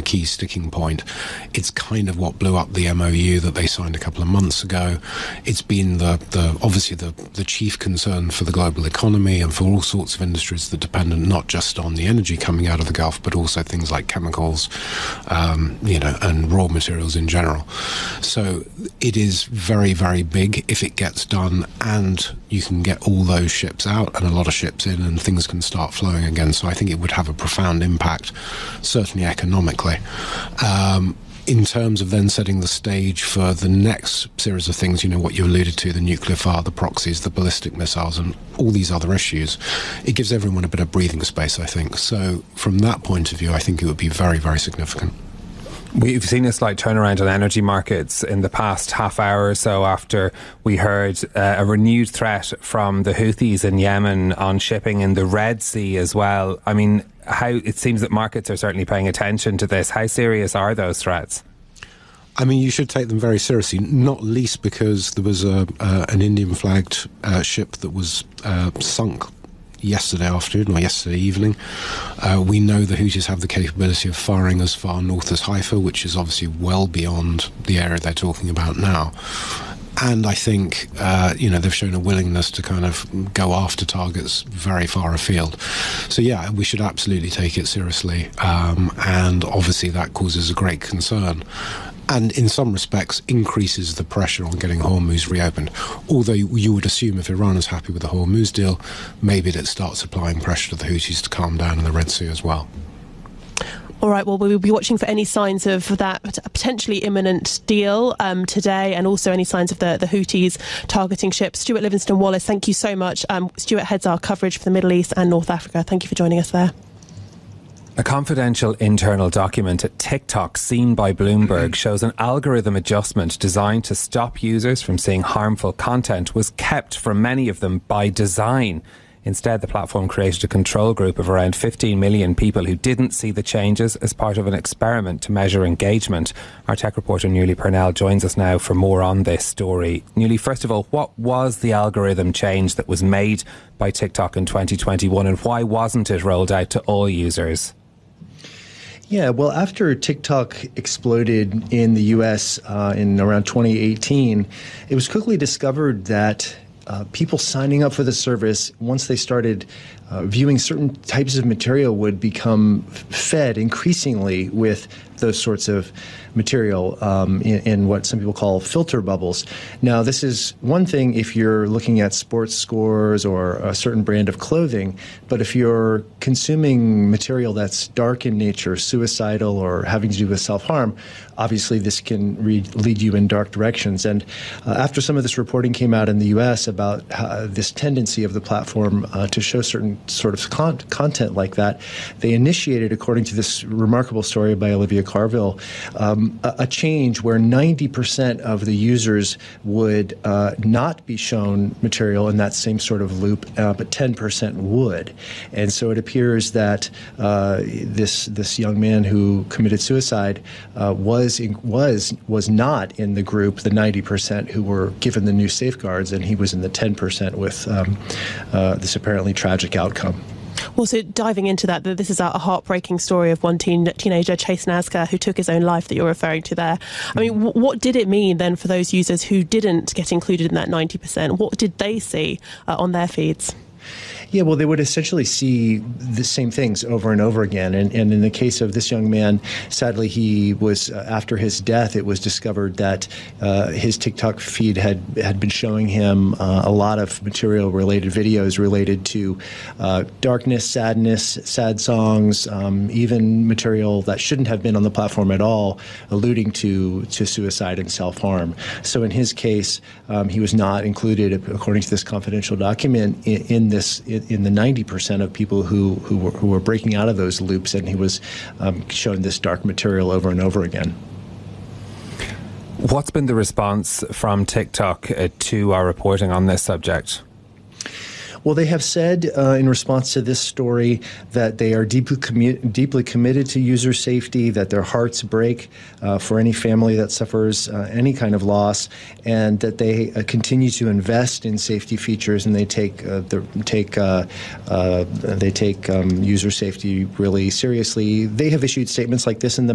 key sticking point. It's kind of what blew up the MOU that they signed a couple of months ago. It's been obviously the chief concern for the global economy and for all sorts of industries that depend not just on the energy coming out of the Gulf, but also things like chemicals, and raw materials in general. So it is very, very big if it gets done, and you can get all those ships out and a lot of ships in, and things can start flowing again. So I think it would have a profound impact, certainly economically. In terms of then setting the stage for the next series of things, what you alluded to, the nuclear fire, the proxies, the ballistic missiles, and all these other issues, it gives everyone a bit of breathing space, I think. So from that point of view, I think it would be very, very significant. We've seen a slight turnaround on energy markets in the past half hour or so after we heard a renewed threat from the Houthis in Yemen on shipping in the Red Sea as well. I mean, it seems that markets are certainly paying attention to this. How serious are those threats? I mean, you should take them very seriously, not least because there was an Indian-flagged ship that was sunk yesterday afternoon or yesterday evening. We know the Houthis have the capability of firing as far north as Haifa, which is obviously well beyond the area they're talking about now. And I think, they've shown a willingness to kind of go after targets very far afield. So, yeah, we should absolutely take it seriously. And obviously that causes a great concern. And in some respects increases the pressure on getting Hormuz reopened. Although you would assume if Iran is happy with the Hormuz deal, maybe that starts applying pressure to the Houthis to calm down in the Red Sea as well. All right, well, we'll be watching for any signs of that potentially imminent deal today, and also any signs of the Houthis targeting ships. Stuart Livingston-Wallace, thank you so much. Stuart heads our coverage for the Middle East and North Africa. Thank you for joining us there. A confidential internal document at TikTok seen by Bloomberg shows an algorithm adjustment designed to stop users from seeing harmful content was kept from many of them by design. Instead, the platform created a control group of around 15 million people who didn't see the changes as part of an experiment to measure engagement. Our tech reporter, Nuala Purnell, joins us now for more on this story. Nuala, first of all, what was the algorithm change that was made by TikTok in 2021, and why wasn't it rolled out to all users? Yeah, well, after TikTok exploded in the U.S. In around 2018, it was quickly discovered that people signing up for the service, once they started viewing certain types of material, would become fed increasingly with those sorts of material in what some people call filter bubbles. Now, this is one thing if you're looking at sports scores or a certain brand of clothing, but if you're consuming material that's dark in nature, suicidal, or having to do with self-harm, obviously this can lead you in dark directions. And after some of this reporting came out in the U.S. about this tendency of the platform to show certain sort of content like that, they initiated, according to this remarkable story by Olivia Carville, a change where 90% of the users would not be shown material in that same sort of loop, but 10% would. And so it appears that this young man who committed suicide was not in the group, the 90% who were given the new safeguards, and he was in the 10% with this apparently tragic outcome. Well, so diving into that, this is a heartbreaking story of one teenager, Chase Nazca, who took his own life that you're referring to there. I mean, what did it mean then for those users who didn't get included in that 90%? What did they see on their feeds? Yeah, well, they would essentially see the same things over and over again. And in the case of this young man, sadly, he was, after his death, it was discovered that his TikTok feed had been showing him a lot of material-related videos related to darkness, sadness, sad songs, even material that shouldn't have been on the platform at all, alluding to suicide and self-harm. So in his case, he was not included, according to this confidential document, in the 90% of people who were breaking out of those loops, and he was showing this dark material over and over again. What's been the response from TikTok to our reporting on this subject? Well, they have said in response to this story that they are deeply committed to user safety, that their hearts break for any family that suffers any kind of loss, and that they continue to invest in safety features, and they take user safety really seriously. They have issued statements like this in the